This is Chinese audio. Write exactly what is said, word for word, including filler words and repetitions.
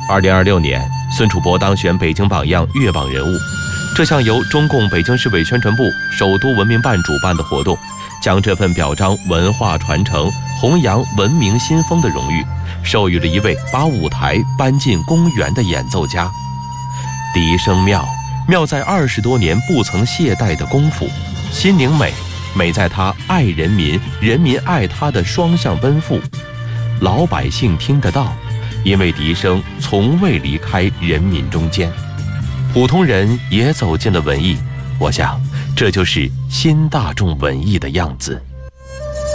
二零二六年，孙楚博当选北京榜样月榜人物。这项由中共北京市委宣传部、首都文明办主办的活动，将这份表彰文化传承、弘扬文明新风的荣誉，授予了一位把舞台搬进公园的演奏家。笛声妙，妙在二十多年不曾懈怠的功夫；心灵美，美在他爱人民、人民爱他的双向奔赴。老百姓听得到，因为笛声从未离开人民中间。普通人也走进了文艺，我想，这就是新大众文艺的样子。